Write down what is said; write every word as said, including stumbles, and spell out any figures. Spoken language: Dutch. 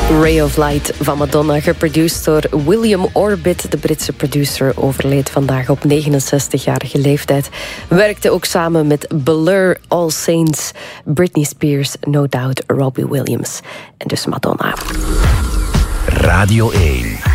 Ray of Light van Madonna, geproduceerd door William Orbit. De Britse producer overleed vandaag op negenenzestigjarige leeftijd. Werkte ook samen met Blur, All Saints, Britney Spears, No Doubt, Robbie Williams en dus Madonna. Radio één.